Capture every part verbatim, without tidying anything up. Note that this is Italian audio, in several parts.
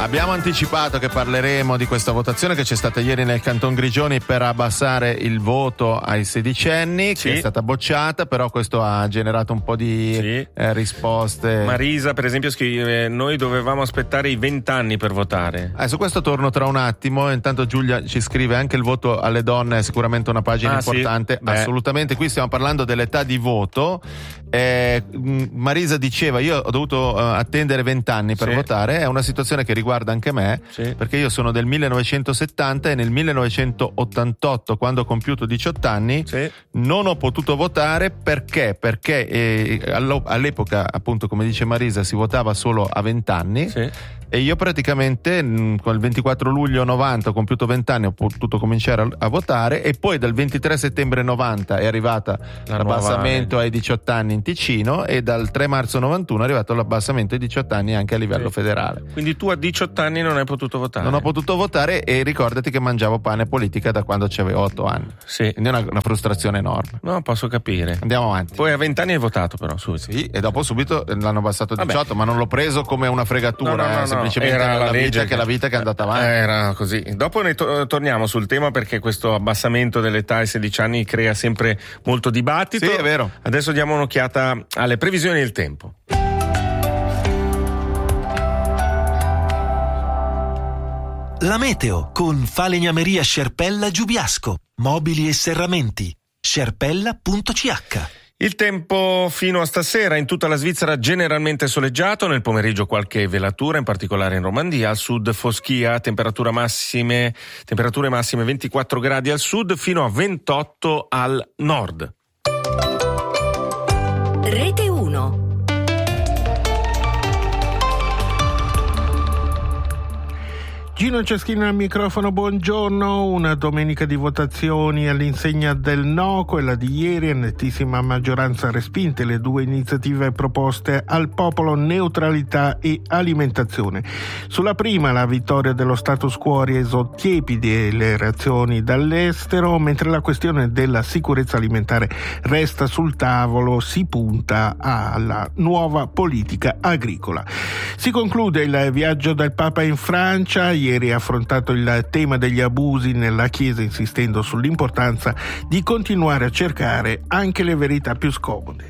Abbiamo anticipato che parleremo di questa votazione che c'è stata ieri nel Canton Grigioni per abbassare il voto ai sedicenni, sì. che è stata bocciata, però questo ha generato un po' di sì. eh, risposte. Marisa, per esempio, scrive: noi dovevamo aspettare i vent'anni per votare. Eh, su questo torno tra un attimo. Intanto Giulia ci scrive: anche il voto alle donne è sicuramente una pagina ah, importante. Sì? Assolutamente. Qui stiamo parlando dell'età di voto. Eh, Marisa diceva: io ho dovuto uh, attendere vent'anni per sì. votare. È una situazione che riguarda anche me, sì. perché io sono del millenovecentosettanta e nel millenovecentottantotto, quando ho compiuto diciotto anni, sì. non ho potuto votare. Perché? Perché eh, all'epoca, appunto, come dice Marisa, si votava solo a vent'anni. Sì. E io praticamente mh, con il ventiquattro luglio novanta ho compiuto vent'anni, ho potuto cominciare a, a votare, e poi dal ventitré settembre novanta è arrivata La l'abbassamento nuova... ai diciotto anni in Ticino, e dal tre marzo novantuno è arrivato l'abbassamento ai diciotto anni anche a livello sì. federale. Quindi tu a diciotto anni non hai potuto votare? Non ho potuto votare, e ricordati che mangiavo pane politica da quando avevo otto anni. Sì. Quindi è una, una frustrazione enorme. No, posso capire. Andiamo avanti. Poi a vent'anni hai votato però, su. Sì, e dopo subito l'hanno abbassato a diciotto. Vabbè. Ma non l'ho preso come una fregatura, no, no, no, eh, semplicemente era la, la legge vita che... che la vita che è andata avanti. Era così. Dopo ne to- torniamo sul tema, perché questo abbassamento dell'età ai sedici anni crea sempre molto dibattito. Sì, è vero. Adesso diamo un'occhiata alle previsioni del tempo. La meteo con Falegnameria Scerpella Giubiasco. Mobili e serramenti. scerpella punto c h. Il tempo fino a stasera: in tutta la Svizzera generalmente soleggiato, nel pomeriggio qualche velatura, in particolare in Romandia, al sud foschia, temperatura massime, temperature massime ventiquattro gradi al sud fino a ventotto al nord. Rete uno. Gino Ceschino al microfono, buongiorno. Una domenica di votazioni all'insegna del no, quella di ieri, a nettissima maggioranza respinte le due iniziative proposte al popolo, neutralità e alimentazione. Sulla prima, la vittoria dello status quo ha reso tiepide le reazioni dall'estero, mentre la questione della sicurezza alimentare resta sul tavolo, si punta alla nuova politica agricola. Si conclude il viaggio del Papa in Francia. Ieri ha affrontato il tema degli abusi nella Chiesa, insistendo sull'importanza di continuare a cercare anche le verità più scomode.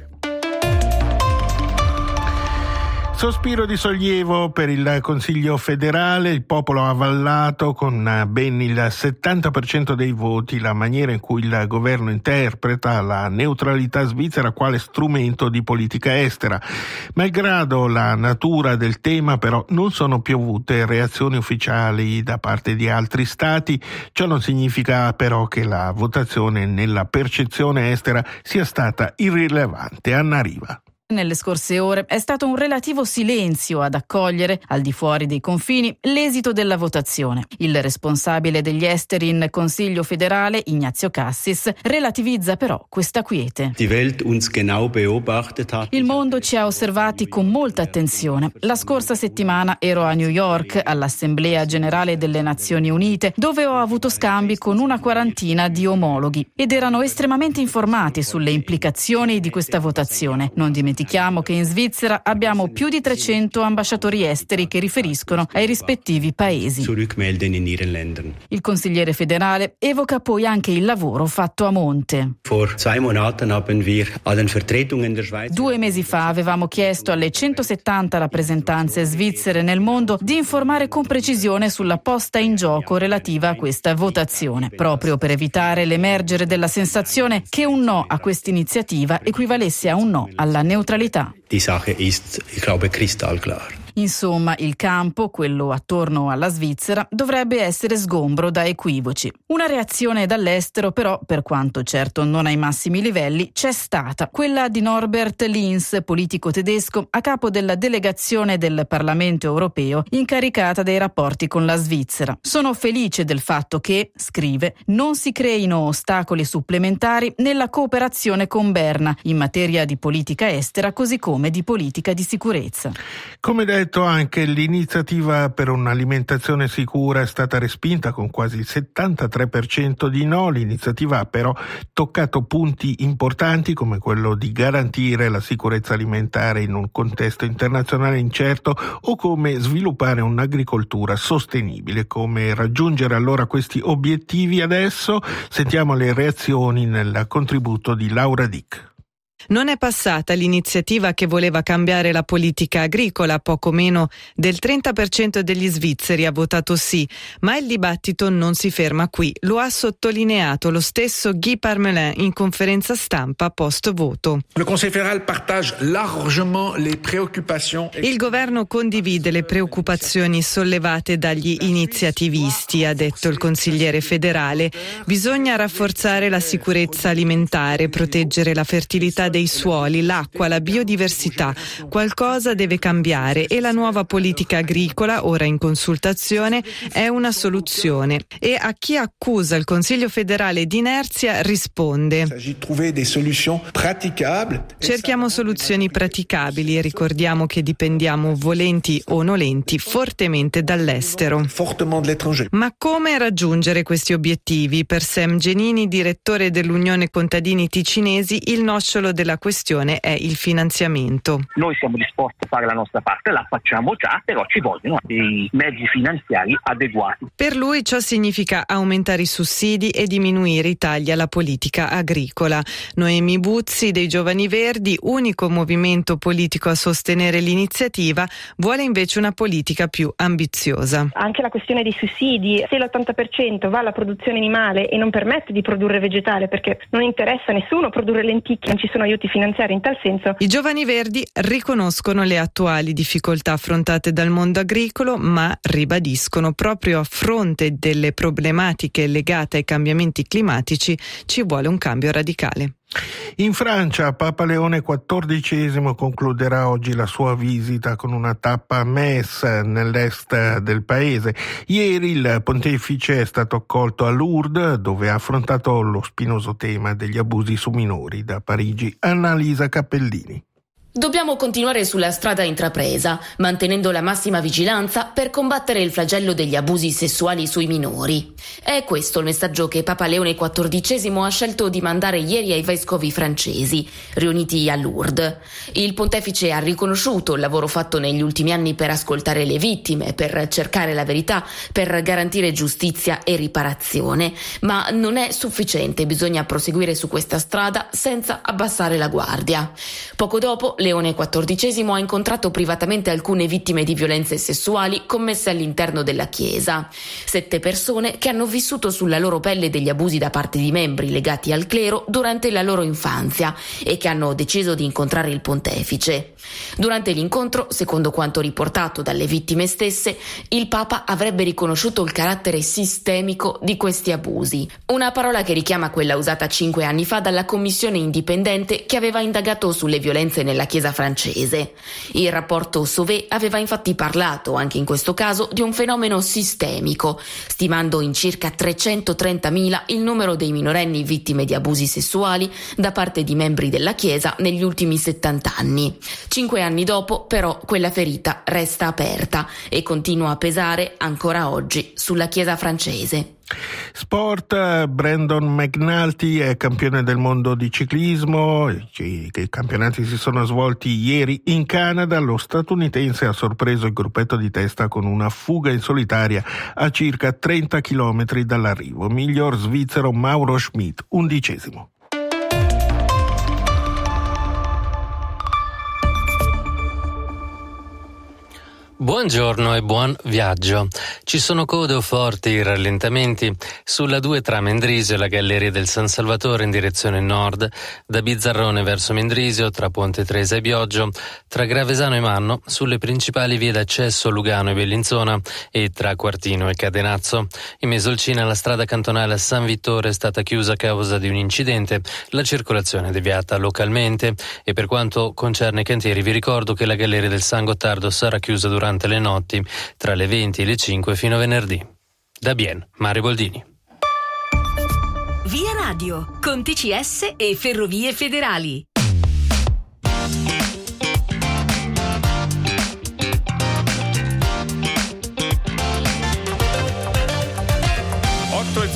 Sospiro di sollievo per il Consiglio federale. Il popolo ha avallato con ben il settanta per cento dei voti la maniera in cui il governo interpreta la neutralità svizzera quale strumento di politica estera. Malgrado la natura del tema, però, non sono piovute reazioni ufficiali da parte di altri stati. Ciò non significa però che la votazione nella percezione estera sia stata irrilevante. Anna Riva. Nelle scorse ore è stato un relativo silenzio ad accogliere, al di fuori dei confini, l'esito della votazione. Il responsabile degli esteri in Consiglio federale, Ignazio Cassis, relativizza però questa quiete. Il mondo ci ha osservati con molta attenzione. La scorsa settimana ero a New York, all'Assemblea Generale delle Nazioni Unite, dove ho avuto scambi con una quarantina di omologhi ed erano estremamente informati sulle implicazioni di questa votazione. Non dimentichiamo che in Svizzera abbiamo più di trecento ambasciatori esteri che riferiscono ai rispettivi paesi. Il consigliere federale evoca poi anche il lavoro fatto a monte. Due mesi fa avevamo chiesto alle centosettanta rappresentanze svizzere nel mondo di informare con precisione sulla posta in gioco relativa a questa votazione, proprio per evitare l'emergere della sensazione che un no a questa iniziativa equivalesse a un no alla neutralità. Die Sache ist, ich glaube, kristallklar. Insomma, il campo, quello attorno alla Svizzera, dovrebbe essere sgombro da equivoci. Una reazione dall'estero, però, per quanto certo non ai massimi livelli, c'è stata. Quella di Norbert Linz, politico tedesco, a capo della delegazione del Parlamento europeo incaricata dei rapporti con la Svizzera. Sono felice del fatto che, scrive, non si creino ostacoli supplementari nella cooperazione con Berna in materia di politica estera, così come di politica di sicurezza. Come letto anche l'iniziativa per un'alimentazione sicura è stata respinta con quasi il settantatré per cento di no. L'iniziativa ha però toccato punti importanti come quello di garantire la sicurezza alimentare in un contesto internazionale incerto o come sviluppare un'agricoltura sostenibile. Come raggiungere allora questi obiettivi adesso? Sentiamo le reazioni nel contributo di Laura Dick. Non è passata l'iniziativa che voleva cambiare la politica agricola, poco meno del trenta per cento degli svizzeri ha votato sì, ma il dibattito non si ferma qui, lo ha sottolineato lo stesso Guy Parmelin in conferenza stampa post voto. Le Conseil fédéral partage largement les préoccupations. Il governo condivide le preoccupazioni sollevate dagli iniziativisti, ha detto il consigliere federale. Bisogna rafforzare la sicurezza alimentare, proteggere la fertilità dei suoli, l'acqua, la biodiversità. Qualcosa deve cambiare e la nuova politica agricola, ora in consultazione, è una soluzione. E a chi accusa il Consiglio federale di inerzia risponde: cerchiamo soluzioni praticabili e ricordiamo che dipendiamo, volenti o nolenti, fortemente dall'estero. Ma come raggiungere questi obiettivi? Per Sam Genini, direttore dell'Unione Contadini Ticinesi, il nocciolo della questione è il finanziamento. Noi siamo disposti a fare la nostra parte, la facciamo già, però ci vogliono dei mezzi finanziari adeguati. Per lui ciò significa aumentare i sussidi e diminuire i tagli alla politica agricola. Noemi Buzzi dei Giovani Verdi, unico movimento politico a sostenere l'iniziativa, vuole invece una politica più ambiziosa. Anche la questione dei sussidi, se l'ottanta per cento va alla produzione animale e non permette di produrre vegetale, perché non interessa a nessuno produrre lenticchie, non ci sono aiuti finanziari in tal senso. I Giovani Verdi riconoscono le attuali difficoltà affrontate dal mondo agricolo, ma ribadiscono proprio a fronte delle problematiche legate ai cambiamenti climatici ci vuole un cambio radicale. In Francia Papa Leone quattordicesimo concluderà oggi la sua visita con una tappa a Metz nell'est del paese. Ieri il pontefice è stato accolto a Lourdes, dove ha affrontato lo spinoso tema degli abusi su minori. Da Parigi Annalisa Cappellini. Dobbiamo continuare sulla strada intrapresa, mantenendo la massima vigilanza per combattere il flagello degli abusi sessuali sui minori. È questo il messaggio che Papa Leone quattordicesimo ha scelto di mandare ieri ai vescovi francesi, riuniti a Lourdes. Il pontefice ha riconosciuto il lavoro fatto negli ultimi anni per ascoltare le vittime, per cercare la verità, per garantire giustizia e riparazione. Ma non è sufficiente, bisogna proseguire su questa strada senza abbassare la guardia. Poco dopo, Leone quattordicesimo ha incontrato privatamente alcune vittime di violenze sessuali commesse all'interno della Chiesa. Sette persone che hanno vissuto sulla loro pelle degli abusi da parte di membri legati al clero durante la loro infanzia e che hanno deciso di incontrare il pontefice. Durante l'incontro, secondo quanto riportato dalle vittime stesse, il Papa avrebbe riconosciuto il carattere sistemico di questi abusi. Una parola che richiama quella usata cinque anni fa dalla commissione indipendente che aveva indagato sulle violenze nella Chiesa francese. Il rapporto Sauvé aveva infatti parlato, anche in questo caso, di un fenomeno sistemico, stimando in circa trecentotrentamila il numero dei minorenni vittime di abusi sessuali da parte di membri della Chiesa negli ultimi settanta anni. Cinque anni dopo, però, quella ferita resta aperta e continua a pesare ancora oggi sulla Chiesa francese. Sport, Brandon McNulty è campione del mondo di ciclismo. I campionati si sono svolti ieri in Canada. Lo statunitense ha sorpreso il gruppetto di testa con una fuga in solitaria a circa trenta chilometri dall'arrivo. Miglior svizzero Mauro Schmidt, undicesimo. Buongiorno e buon viaggio. Ci sono code o forti rallentamenti sulla due tra Mendrisio e la Galleria del San Salvatore in direzione nord, da Bizzarrone verso Mendrisio, tra Ponte Tresa e Bioggio, tra Gravesano e Manno, sulle principali vie d'accesso Lugano e Bellinzona e tra Quartino e Cadenazzo. In Mesolcina la strada cantonale a San Vittore è stata chiusa a causa di un incidente, la circolazione è deviata localmente e per quanto concerne i cantieri vi ricordo che la Galleria del San Gottardo sarà chiusa durante le notti tra le venti e le cinque fino a venerdì. Da Bien, Mario Boldini. Via Radio, con T C S e Ferrovie Federali.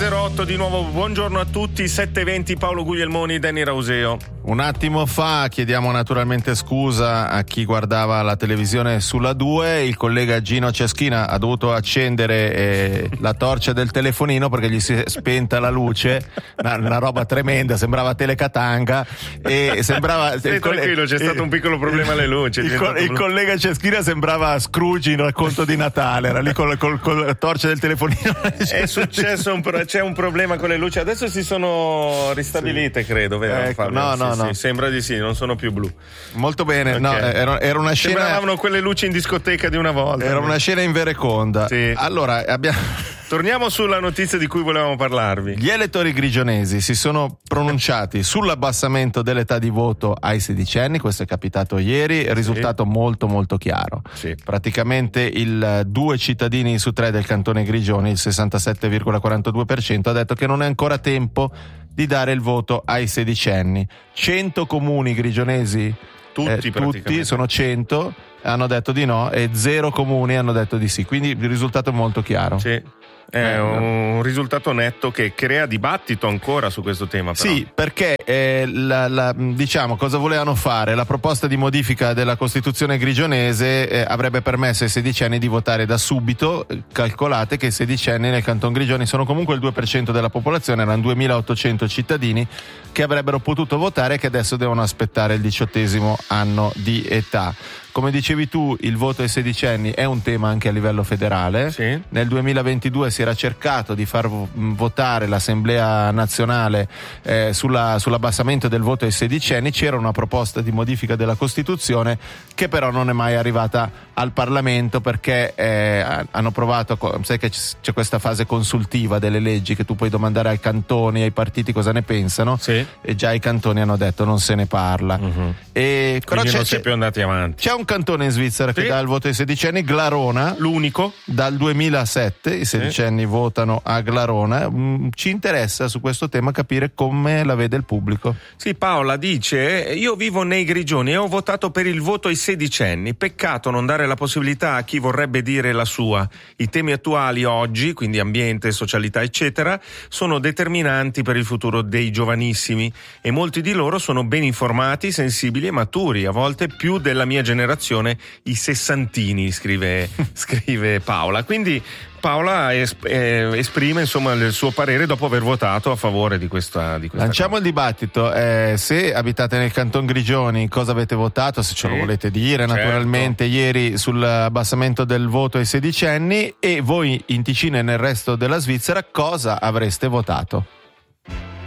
zero otto di nuovo, buongiorno a tutti, sette e venti, Paolo Guglielmoni, Danny Rauseo. Un attimo fa chiediamo naturalmente scusa a chi guardava la televisione sulla due, il collega Gino Ceschina ha dovuto accendere eh, la torcia del telefonino perché gli si è spenta la luce, una, una roba tremenda, sembrava Telecatanga e sembrava... Stai coll- tranquillo, c'è stato un piccolo problema alle luci. Il, co- il collega Ceschina sembrava Scrooge in Racconto di Natale, era lì col, col, col la torcia del telefonino. È successo, un pro- c'è un problema con le luci, adesso si sono ristabilite, sì. credo, vero? Ecco, no, no, sì, no. Sì, sembra di sì, non sono più blu. Molto bene, okay. no, era, era una scena... Sembravano quelle luci in discoteca di una volta. Era una scena in vereconda. Sì. Allora, abbiamo... Torniamo sulla notizia di cui volevamo parlarvi. Gli elettori grigionesi si sono pronunciati sull'abbassamento dell'età di voto ai sedicenni, questo è capitato ieri, risultato sì. molto molto chiaro. Sì. Praticamente il due cittadini su tre del cantone Grigioni, il sessantasette virgola quarantadue per cento, ha detto che non è ancora tempo di dare il voto ai sedicenni. cento comuni grigionesi, tutti, eh, tutti sono cento, hanno detto di no e zero comuni hanno detto di sì, quindi il risultato è molto chiaro. Sì. È un risultato netto che crea dibattito ancora su questo tema. Però. Sì, perché eh, la, la, diciamo cosa volevano fare? La proposta di modifica della Costituzione grigionese eh, avrebbe permesso ai sedicenni di votare da subito. Calcolate che i sedicenni nel Canton Grigioni sono comunque il due per cento della popolazione, erano duemilaottocento cittadini che avrebbero potuto votare e che adesso devono aspettare il diciottesimo anno di età. Come dicevi tu, il voto ai sedicenni è un tema anche a livello federale. Sì. Nel duemilaventidue si era cercato di far votare l'Assemblea nazionale eh, sulla, sull'abbassamento del voto ai sedicenni. C'era una proposta di modifica della Costituzione che però non è mai arrivata al Parlamento perché eh, hanno provato, sai che c'è questa fase consultiva delle leggi che tu puoi domandare ai cantoni, ai partiti cosa ne pensano, sì. e già i cantoni hanno detto non se ne parla. Uh-huh. E, però Quindi c'è, non si è più andati avanti. C'è un cantone in Svizzera sì. che dà il voto ai sedicenni, Glarona, l'unico. Dal duemilasette i sedicenni sì. votano a Glarona. Mm, ci interessa su questo tema capire come la vede il pubblico. Sì, Paola dice: io vivo nei Grigioni e ho votato per il voto ai sedicenni, peccato non dare la possibilità a chi vorrebbe dire la sua. I temi attuali oggi, quindi ambiente, socialità eccetera, sono determinanti per il futuro dei giovanissimi e molti di loro sono ben informati, sensibili e maturi, a volte più della mia generazione, i sessantini, scrive, scrive Paola. Quindi Paola es- eh, esprime insomma il suo parere dopo aver votato a favore di questa, di questa Lanciamo cosa. Il dibattito, eh, se abitate nel Canton Grigioni cosa avete votato, se ce sì. lo volete dire naturalmente, certo. ieri sull'abbassamento del voto ai sedicenni, e voi in Ticino e nel resto della Svizzera cosa avreste votato?